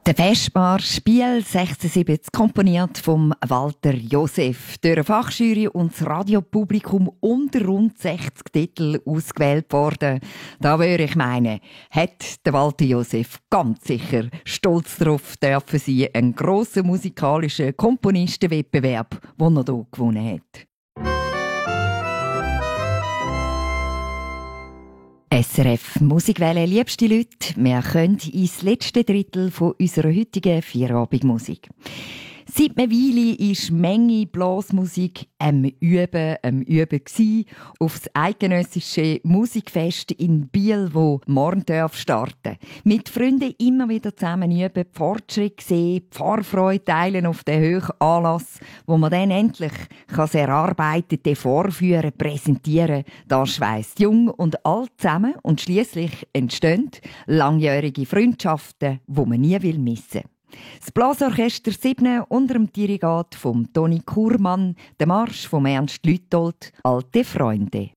Der Festmarsch Biel 76, komponiert vom Walter Josef, durch eine Fachjury und das Radiopublikum unter rund 60 Titel ausgewählt worden. Da würde ich meinen, hat der Walter Josef ganz sicher stolz darauf dürfen sein, einen grossen musikalischen Komponistenwettbewerb, den er hier gewonnen hat. SRF Musikwelle, liebste Leute, wir können ins letzte Drittel von unserer heutigen Vierabendmusik. Seit einer Weile war Menge Blasmusik am Üben gsi auf das eidgenössische Musikfest in Biel, wo morgen starten. Mit Freunden immer wieder zusammen üben, Fortschritt sehen, Pfarrfreude teilen auf den hohen Anlass, wo man dann endlich das Erarbeitete vorführen, präsentieren. Das schweisst jung und alt zusammen und schliesslich entstehen langjährige Freundschaften, die man nie missen will. Das Blasorchester 7 unter dem Dirigat von Toni Kurmann, der Marsch von Ernst Lütold, «Alte Freunde».